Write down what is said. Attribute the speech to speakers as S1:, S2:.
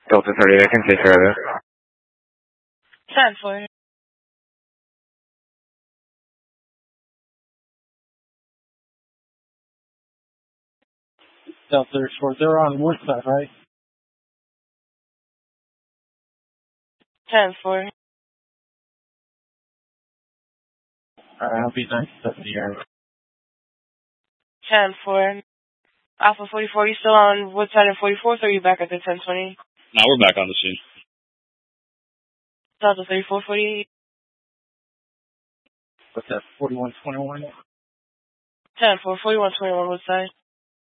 S1: Delta 30, I can take care of it.
S2: 10-4.
S3: Delta 34, they're on Woodside, right?
S2: 10-4.
S3: Alright, I'll be nice to the area.
S2: 10-4. Alpha 44, you still on Woodside and 44th, or are you back at the 1020?
S4: Now we're back on the scene.
S2: Delta 3448.
S3: What's that, 4121?
S2: 10-4, 4121 Woodside.